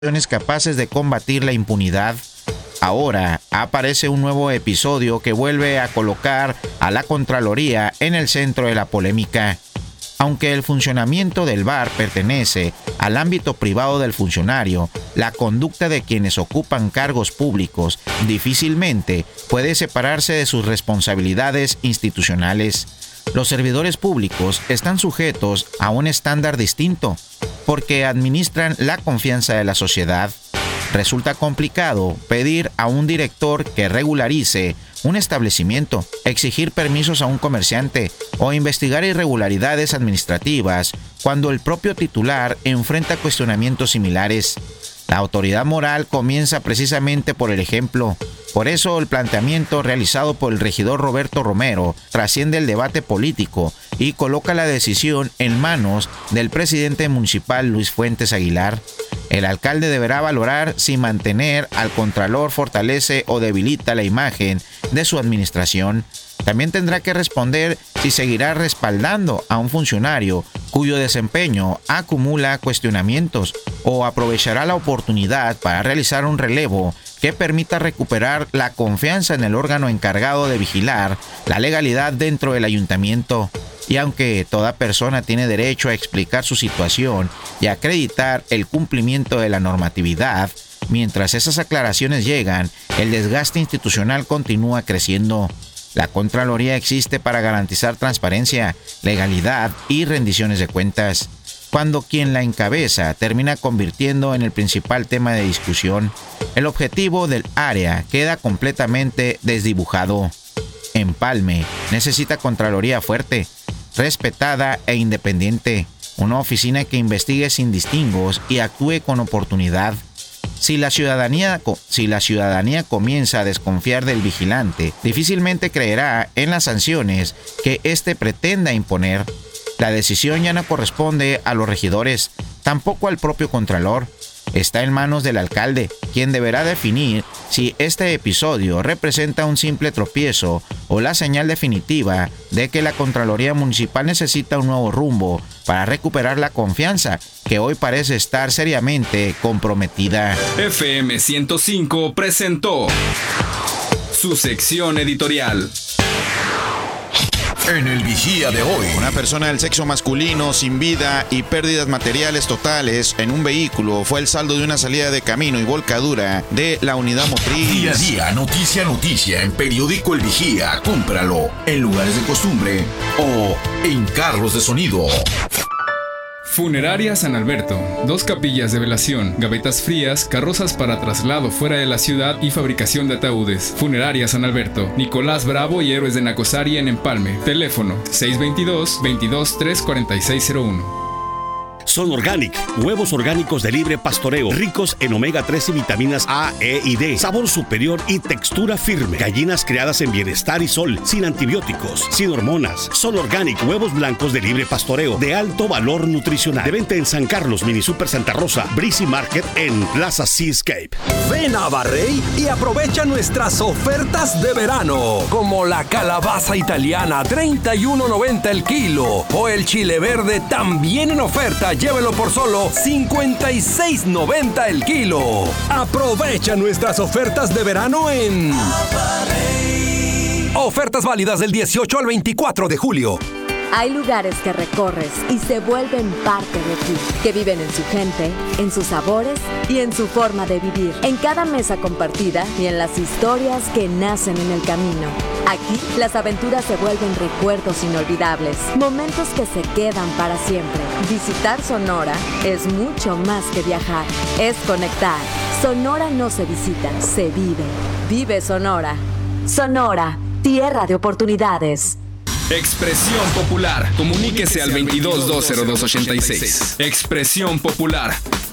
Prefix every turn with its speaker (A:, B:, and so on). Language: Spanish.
A: capaces de combatir la impunidad. Ahora aparece un nuevo episodio que vuelve a colocar a la Contraloría en el centro de la polémica. Aunque el funcionamiento del VAR pertenece al ámbito privado del funcionario, la conducta de quienes ocupan cargos públicos difícilmente puede separarse de sus responsabilidades institucionales. Los servidores públicos están sujetos a un estándar distinto, porque administran la confianza de la sociedad. Resulta complicado pedir a un director que regularice un establecimiento, exigir permisos a un comerciante o investigar irregularidades administrativas cuando el propio titular enfrenta cuestionamientos similares. La autoridad moral comienza precisamente por el ejemplo. Por eso el planteamiento realizado por el regidor Roberto Romero trasciende el debate político y coloca la decisión en manos del presidente municipal Luis Fuentes Aguilar. El alcalde deberá valorar si mantener al contralor fortalece o debilita la imagen de su administración. También tendrá que responder si seguirá respaldando a un funcionario cuyo desempeño acumula cuestionamientos o aprovechará la oportunidad para realizar un relevo que permita recuperar la confianza en el órgano encargado de vigilar la legalidad dentro del ayuntamiento. Y aunque toda persona tiene derecho a explicar su situación y a acreditar el cumplimiento de la normatividad, mientras esas aclaraciones llegan, el desgaste institucional continúa creciendo. La Contraloría existe para garantizar transparencia, legalidad y rendiciones de cuentas. Cuando quien la encabeza termina convirtiendo en el principal tema de discusión, el objetivo del área queda completamente desdibujado. Empalme necesita Contraloría fuerte, respetada e independiente, una oficina que investigue sin distingos y actúe con oportunidad. Si la ciudadanía comienza a desconfiar del vigilante, difícilmente creerá en las sanciones que éste pretenda imponer. La decisión ya no corresponde a los regidores, tampoco al propio contralor. Está en manos del alcalde, quien deberá definir si este episodio representa un simple tropiezo o la señal definitiva de que la Contraloría Municipal necesita un nuevo rumbo para recuperar la confianza que hoy parece estar seriamente comprometida.
B: FM 105 presentó su sección editorial.
C: En el Vigía de hoy.
A: Una persona del sexo masculino sin vida y pérdidas materiales totales en un vehículo fue el saldo de una salida de camino y volcadura de la unidad motriz.
C: Día a día, noticia en Periódico El Vigía. Cómpralo en lugares de costumbre o en carros de sonido.
B: Funeraria San Alberto, 2 capillas de velación, gavetas frías, carrozas para traslado fuera de la ciudad y fabricación de ataúdes. Funeraria San Alberto, Nicolás Bravo y Héroes de Nacosari en Empalme. Teléfono 622-22-34601.
D: Son Organic, huevos orgánicos de libre pastoreo, ricos en omega 3 y vitaminas A, E y D, sabor superior y textura firme. Gallinas criadas en bienestar y sol, sin antibióticos, sin hormonas. Son Organic, huevos blancos de libre pastoreo, de alto valor nutricional. De venta en San Carlos, Mini Super Santa Rosa, Breezy Market en Plaza Seascape.
E: Ven a Barrey y aprovecha nuestras ofertas de verano, como la calabaza italiana, $31.90 el kilo, o el chile verde también en oferta. Llévelo por solo $56.90 el kilo. Aprovecha nuestras ofertas de verano en ofertas válidas del 18 al 24 de julio.
F: Hay lugares que recorres y se vuelven parte de ti, que viven en su gente, en sus sabores y en su forma de vivir, en cada mesa compartida y en las historias que nacen en el camino. Aquí, las aventuras se vuelven recuerdos inolvidables, momentos que se quedan para siempre. Visitar Sonora es mucho más que viajar, es conectar. Sonora no se visita, se vive. Vive Sonora. Sonora, tierra de oportunidades.
B: Expresión Popular. Comuníquese al 22-202-86. Expresión Popular.